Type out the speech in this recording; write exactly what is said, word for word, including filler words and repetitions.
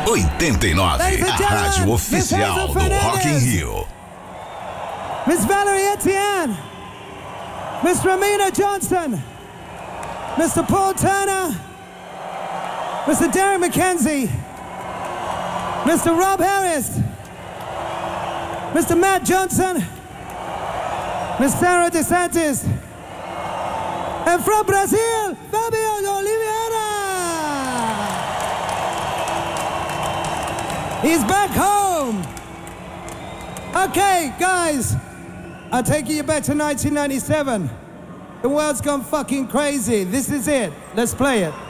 oitenta e nove, a rádio oficial do Rock in Rio. Miss Valerie Etienne, Miss Ramina Johnson, Mister Paul Turner, Mister Darren McKenzie, Mister Rob Harris, Mister Matt Johnson, Miss Sarah DeSantis, and from Brazil, Fabio Oliveira. He's back home. Okay, guys, I'll take you back to nineteen ninety-seven. The world's gone fucking crazy. This is it. Let's play it.